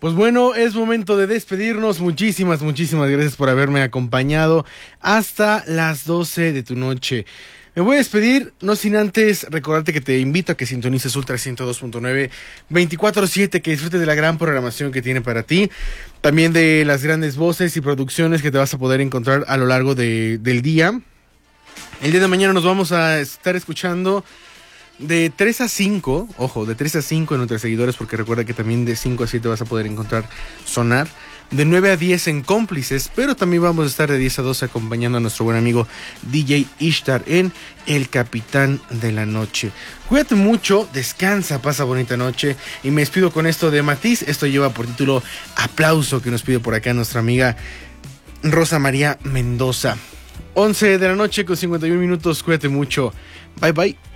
Pues bueno, es momento de despedirnos. Muchísimas gracias por haberme acompañado hasta las 12 de tu noche. Me voy a despedir, no sin antes recordarte que te invito a que sintonices Ultra 102.9 24/7, que disfrutes de la gran programación que tiene para ti, también de las grandes voces y producciones que te vas a poder encontrar a lo largo del día. El día de mañana nos vamos a estar escuchando de 3 a 5, ojo, de 3 a 5 en nuestros seguidores, porque recuerda que también de 5 a 7 vas a poder encontrar Sonar. De 9 a 10 en Cómplices, pero también vamos a estar de 10 a 12 acompañando a nuestro buen amigo DJ Ishtar en El Capitán de la Noche. Cuídate mucho, descansa, pasa bonita noche y me despido con esto de Matiz. Esto lleva por título Aplauso, que nos pide por acá nuestra amiga Rosa María Mendoza. 11 de la noche con 51 minutos, cuídate mucho. Bye bye.